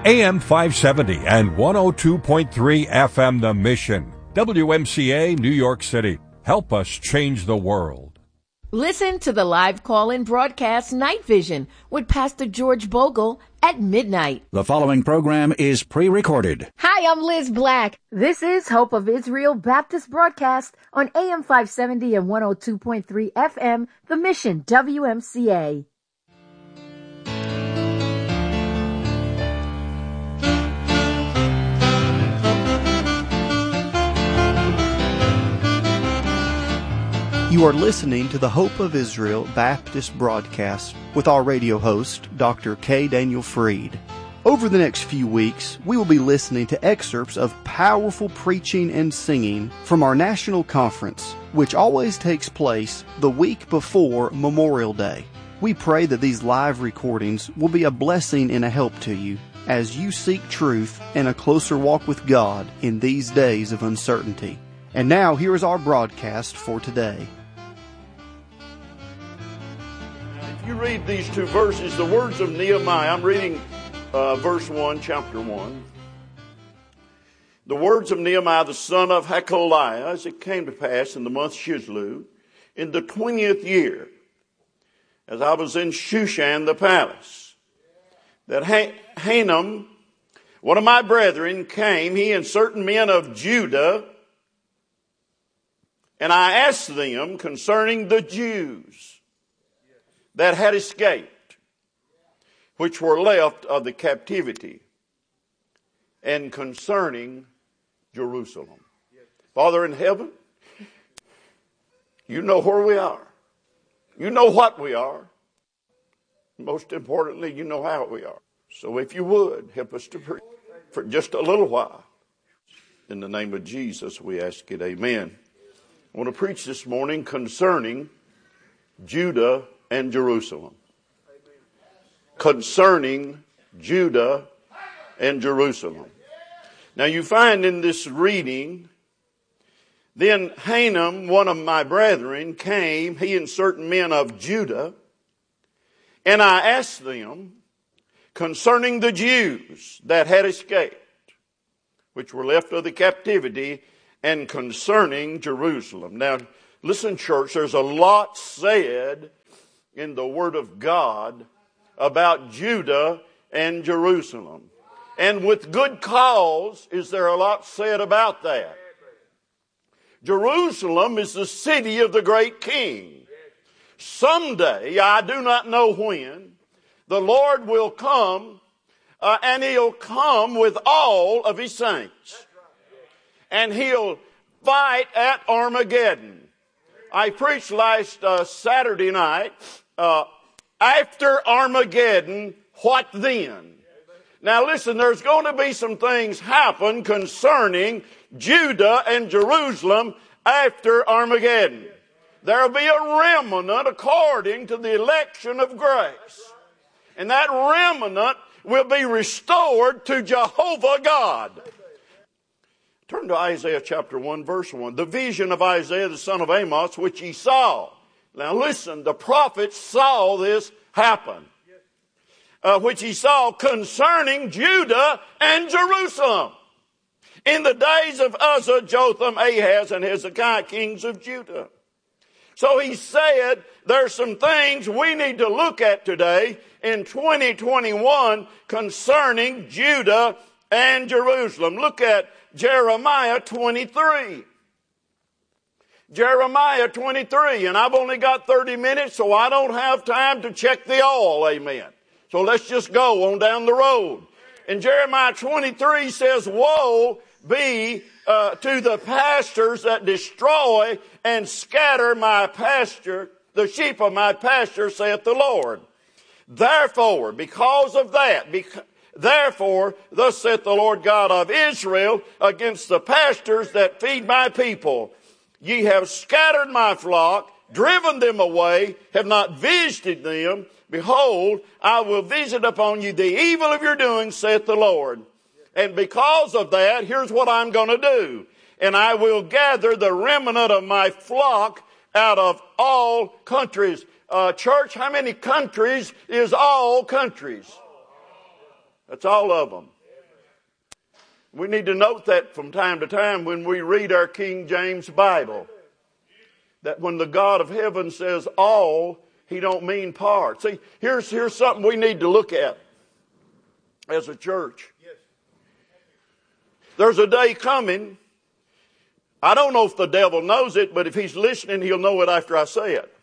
AM 570 and 102.3 FM The Mission. WMCA, New York City. Help us change the world. Listen to the live call-in broadcast Night Vision with Pastor George Bogle at midnight. The following program is pre-recorded. Hi, I'm Liz Black. This is Hope of Israel Baptist broadcast on AM 570 and 102.3 FM, The Mission, WMCA. You are listening to the Hope of Israel Baptist broadcast with our radio host, Dr. K. Daniel Freed. Over the next few weeks, we will be listening to excerpts of powerful preaching and singing from our national conference, which always takes place the week before Memorial Day. We pray that these live recordings will be a blessing and a help to you as you seek truth and a closer walk with God in these days of uncertainty. And now, here is our broadcast for today. You read these two verses, the words of Nehemiah. I'm reading verse 1, chapter 1. The words of Nehemiah, the son of Hakaliah, as it came to pass in the month Shisleu, in the 20th year, as I was in Shushan the palace, that Hanam, one of my brethren, came, he and certain men of Judah, and I asked them concerning the Jews that had escaped, which were left of the captivity, and concerning Jerusalem. Father in heaven, you know where we are. You know what we are. Most importantly, you know how we are. So if you would, help us to pray for just a little while. In the name of Jesus, we ask it. Amen. I want to preach this morning concerning Judah and Jerusalem. Concerning Judah and Jerusalem. Now you find in this reading, then Hanam, one of my brethren, came, he and certain men of Judah, and I asked them concerning the Jews that had escaped, which were left of the captivity, and concerning Jerusalem. Now, listen, church, there's a lot said in the Word of God about Judah and Jerusalem. And with good cause is there a lot said about that. Jerusalem is the city of the great king. Someday, I do not know when, the Lord will come, and He'll come with all of His saints. And He'll fight at Armageddon. I preached last Saturday night, after Armageddon, what then? Now listen, there's going to be some things happen concerning Judah and Jerusalem after Armageddon. There'll be a remnant according to the election of grace. And that remnant will be restored to Jehovah God. Turn to Isaiah chapter 1, verse 1. The vision of Isaiah, the son of Amos, which he saw. Now listen, the prophet saw this happen. Which he saw concerning Judah and Jerusalem. In the days of Uzzah, Jotham, Ahaz, and Hezekiah, kings of Judah. So he said, there's some things we need to look at today in 2021 concerning Judah and Jerusalem. Look at Jeremiah 23. Jeremiah 23, and I've only got 30 minutes, so I don't have time to check the oil, amen. So let's just go on down the road. And Jeremiah 23 says, woe be to the pastors that destroy and scatter my pasture, the sheep of my pasture, saith the Lord. Therefore, because of that, therefore, thus saith the Lord God of Israel against the pastors that feed my people. Ye have scattered my flock, driven them away, have not visited them. Behold, I will visit upon you the evil of your doing, saith the Lord. And because of that, here's what I'm going to do. And I will gather the remnant of my flock out of all countries. Church, how many countries is all countries? That's all of them. We need to note that from time to time when we read our King James Bible. That when the God of heaven says all, He don't mean part. See, here's something we need to look at as a church. There's a day coming. I don't know if the devil knows it, but if he's listening, he'll know it after I say it.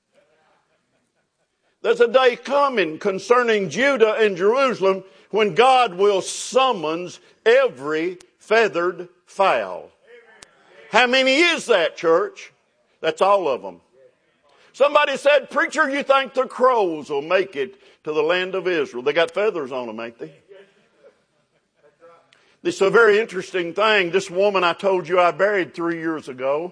There's a day coming concerning Judah and Jerusalem when God will summons every feathered fowl. How many is that, church? That's all of them. Somebody said, preacher, you think the crows will make it to the land of Israel? They got feathers on them, ain't they? This is a very interesting thing. This woman I told you I buried 3 years ago.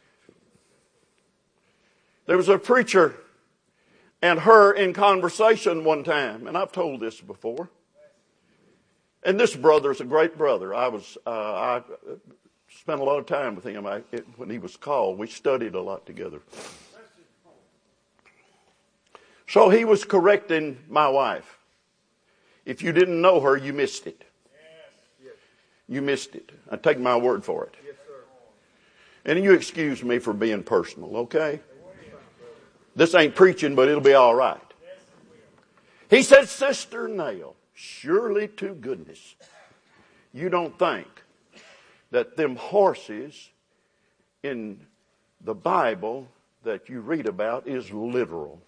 There was a preacher and her in conversation one time, and I've told this before. And this brother's a great brother. I spent a lot of time with him when he was called. We studied a lot together. So he was correcting my wife. If you didn't know her, you missed it. You missed it. I take my word for it. And you excuse me for being personal, okay? This ain't preaching, but it'll be all right. He said, Sister Nell, surely to goodness, you don't think that them horses in the Bible that you read about is literal.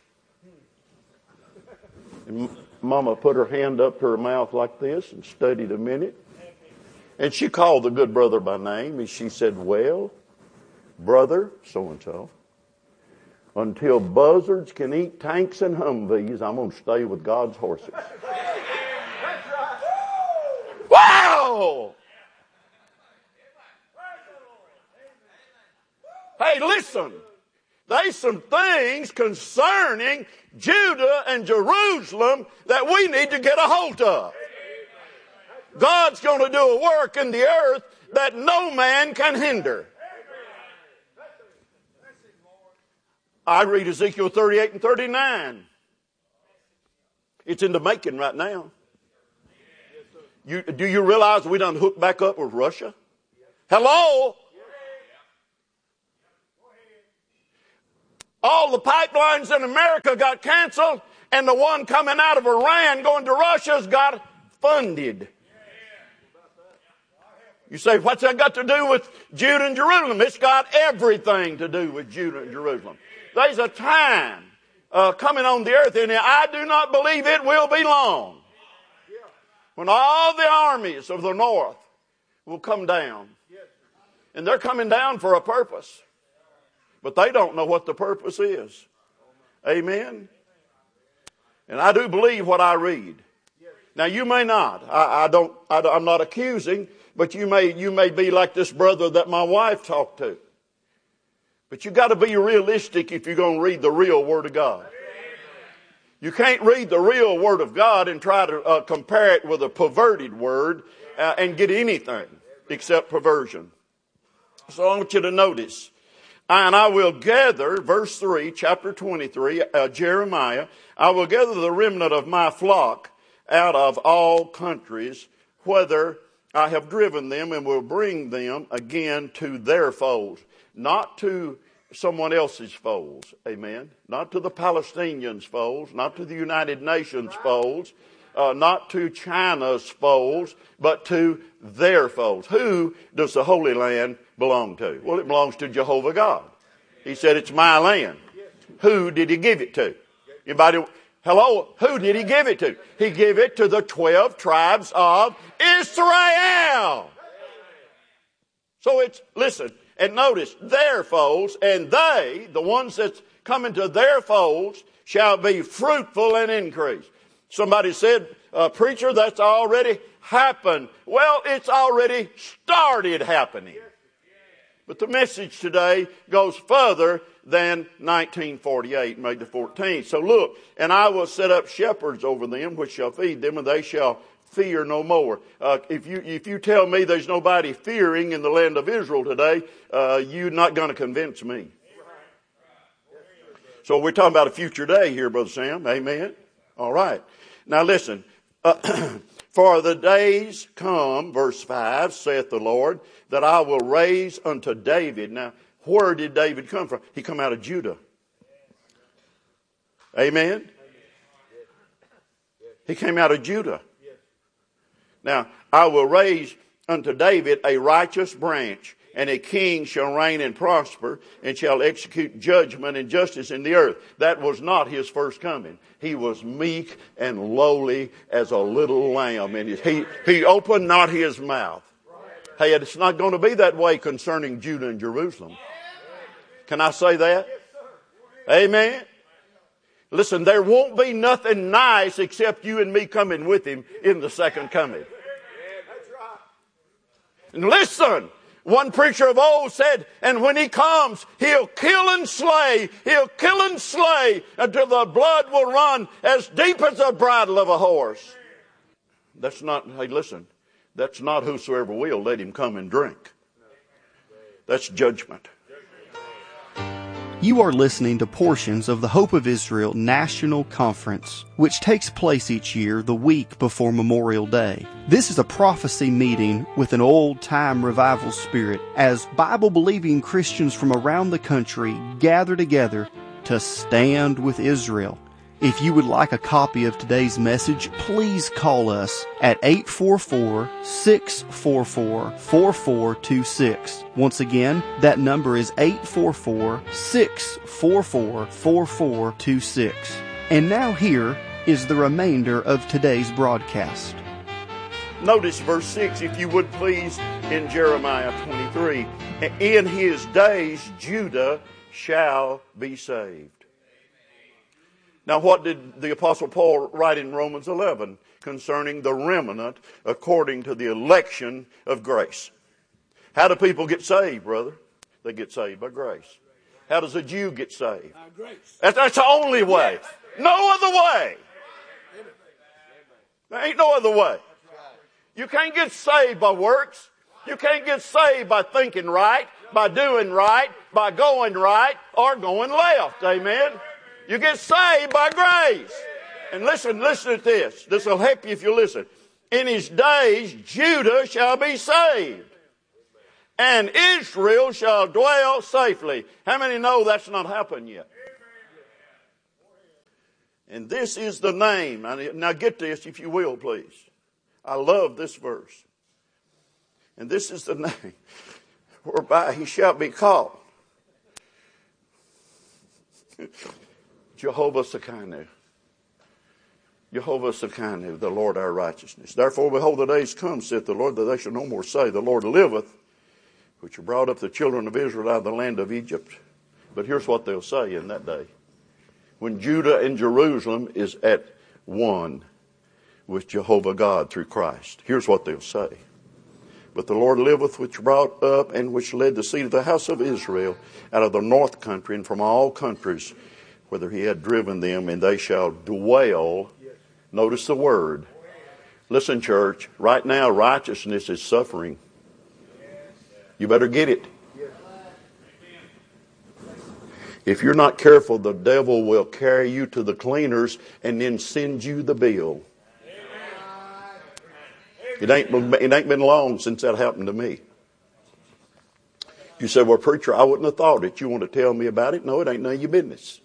And Mama put her hand up to her mouth like this and studied a minute. And she called the good brother by name and she said, well, brother so-and-so, until buzzards can eat tanks and Humvees, I'm going to stay with God's horses. Wow! Hey, listen. There's some things concerning Judah and Jerusalem that we need to get a hold of. God's going to do a work in the earth that no man can hinder. I read Ezekiel 38 and 39. It's in the making right now. Do you realize we done hooked back up with Russia? Hello? All the pipelines in America got canceled, and the one coming out of Iran going to Russia's got funded. You say, what's that got to do with Judah and Jerusalem? It's got everything to do with Judah and Jerusalem. There's a time coming on the earth, and I do not believe it will be long, when all the armies of the north will come down. And they're coming down for a purpose. But they don't know what the purpose is. Amen? And I do believe what I read. Now you may not. I'm not accusing, but you may be like this brother that my wife talked to. But you got to be realistic if you're going to read the real Word of God. You can't read the real Word of God and try to compare it with a perverted word and get anything except perversion. So I want you to notice. And I will gather, verse 3, chapter 23, Jeremiah, I will gather the remnant of my flock out of all countries, whither I have driven them, and will bring them again to their folds. Not to someone else's folds, amen. Not to the Palestinians' folds, not to the United Nations folds, not to China's folds, but to their folds. Who does the Holy Land belong to? Well, it belongs to Jehovah God. He said, it's my land. Who did He give it to? Anybody? Hello? Who did He give it to? He gave it to the 12 tribes of Israel. So it's, listen, and notice, their folds, and they, the ones that's coming to their folds, shall be fruitful and increase. Somebody said, preacher, that's already happened. Well, it's already started happening. But the message today goes further than 1948, May the 14th. So look, and I will set up shepherds over them, which shall feed them, and they shall fear no more. If you tell me there's nobody fearing in the land of Israel today, you're not going to convince me. So we're talking about a future day here, Brother Sam. Amen. All right. Now listen. For the days come, verse 5, saith the Lord, that I will raise unto David. Now, where did David come from? He come out of Judah. Amen? He came out of Judah. Now, I will raise unto David a righteous branch, and a king shall reign and prosper, and shall execute judgment and justice in the earth. That was not his first coming. He was meek and lowly as a little lamb. And he opened not his mouth. Hey, it's not going to be that way concerning Judah and Jerusalem. Can I say that? Amen. Listen, there won't be nothing nice except you and me coming with him in the second coming. And listen, one preacher of old said, and when he comes, he'll kill and slay. He'll kill and slay until the blood will run as deep as the bridle of a horse. That's not, hey, listen, that's not whosoever will let him come and drink. That's judgment. You are listening to portions of the Hope of Israel National Conference, which takes place each year the week before Memorial Day. This is a prophecy meeting with an old-time revival spirit as Bible-believing Christians from around the country gather together to stand with Israel. If you would like a copy of today's message, please call us at 844-644-4426. Once again, that number is 844-644-4426. And now here is the remainder of today's broadcast. Notice verse 6, if you would please, in Jeremiah 23. In his days Judah shall be saved. Now, what did the Apostle Paul write in Romans 11 concerning the remnant according to the election of grace? How do people get saved, brother? They get saved by grace. How does a Jew get saved? Grace. That's the only way. No other way. There ain't no other way. You can't get saved by works. You can't get saved by thinking right, by doing right, by going right, or going left. Amen? You get saved by grace. And listen to this. This will help you if you listen. In his days, Judah shall be saved, and Israel shall dwell safely. How many know that's not happened yet? And this is the name. Now get this, if you will, please. I love this verse. And this is the name whereby he shall be called Jehovah Sekinu. Jehovah Sekinu, the Lord our righteousness. Therefore, behold, the days come, saith the Lord, that they shall no more say, the Lord liveth, which brought up the children of Israel out of the land of Egypt. But here's what they'll say in that day. When Judah and Jerusalem is at one with Jehovah God through Christ. Here's what they'll say. But the Lord liveth, which brought up and which led the seed of the house of Israel out of the north country and from all countries, whether he had driven them, and they shall dwell. Notice the word. Listen, church, right now righteousness is suffering. You better get it. If you're not careful, the devil will carry you to the cleaners and then send you the bill. It ain't been long since that happened to me. You said, well, preacher, I wouldn't have thought it. You want to tell me about it? No, it ain't none of your business.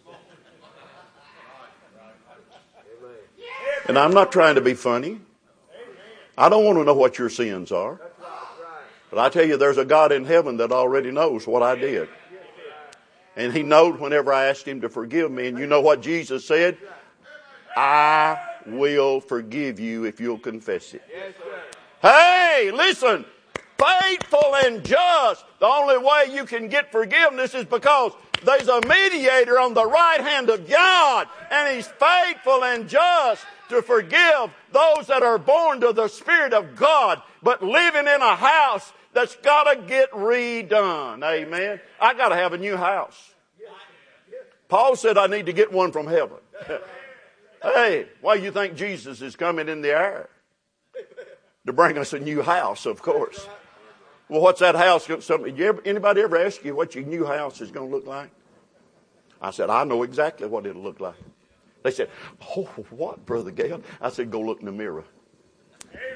And I'm not trying to be funny. I don't want to know what your sins are. But I tell you, there's a God in heaven that already knows what I did. And he knowed whenever I asked him to forgive me. And you know what Jesus said? I will forgive you if you'll confess it. Hey, listen. Faithful and just. The only way you can get forgiveness is because there's a mediator on the right hand of God. And he's faithful and just to forgive those that are born to the Spirit of God, but living in a house that's got to get redone. Amen. I got to have a new house. Paul said I need to get one from heaven. Hey, why do you think Jesus is coming in the air? To bring us a new house, of course. Well, what's that house? Anybody ever ask you what your new house is going to look like? I said, I know exactly what it'll look like. They said, oh, what, Brother Gale? I said, go look in the mirror.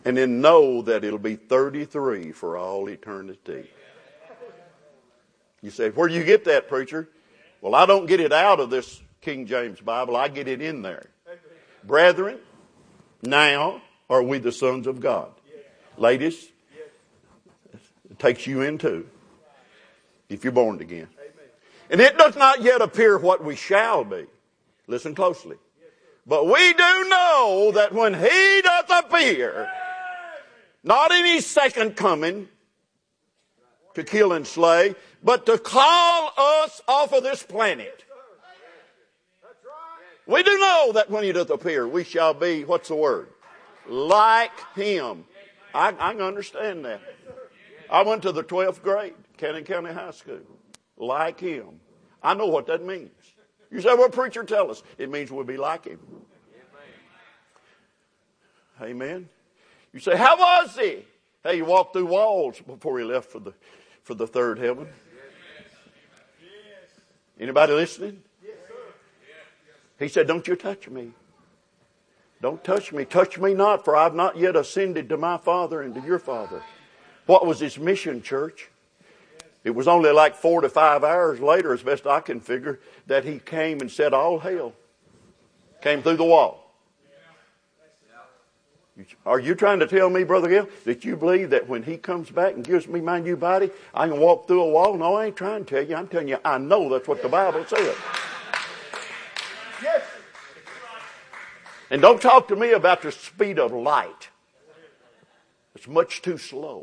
and then know that it'll be 33 for all eternity. You say, where do you get that, preacher? Well, I don't get it out of this King James Bible. I get it in there. Brethren, now are we the sons of God. Ladies, it takes you in too, if you're born again. And it does not yet appear what we shall be. Listen closely. But we do know that when He doth appear, not in His second coming to kill and slay, but to call us off of this planet. We do know that when He doth appear, we shall be, what's the word? Like Him. I can understand that. I went to the 12th grade, Cannon County High School. Like Him. I know what that means. You say, well, preacher, tell us. It means we'll be like Him. Amen. You say, how was He? Hey, He walked through walls before He left for the third heaven. Anybody listening? He said, don't you touch me. Don't touch me. Touch me not, for I've not yet ascended to my Father and to your Father. What was His mission, church? It was only like 4 to 5 hours later, as best I can figure, that He came and said, all hail. Came through the wall. Are you trying to tell me, Brother Gill, that you believe that when He comes back and gives me my new body, I can walk through a wall? No, I ain't trying to tell you. I'm telling you, I know that's what the Bible says. Yes. And don't talk to me about the speed of light. It's much too slow.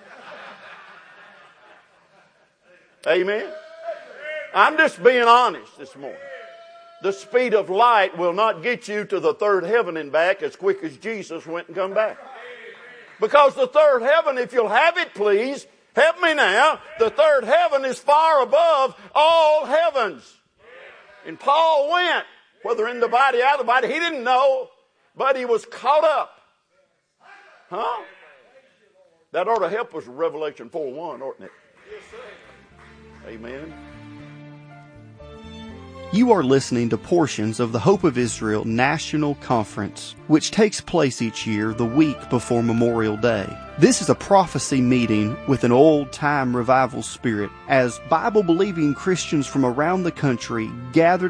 Amen? I'm just being honest this morning. The speed of light will not get you to the third heaven and back as quick as Jesus went and come back. Because the third heaven, if you'll have it please, help me now, the third heaven is far above all heavens. And Paul went, whether in the body, out of the body, he didn't know, but he was caught up. Huh? That ought to help us with Revelation 4:1, oughtn't it? Amen. You are listening to portions of the Hope of Israel National Conference, which takes place each year the week before Memorial Day. This is a prophecy meeting with an old-time revival spirit as Bible-believing Christians from around the country gather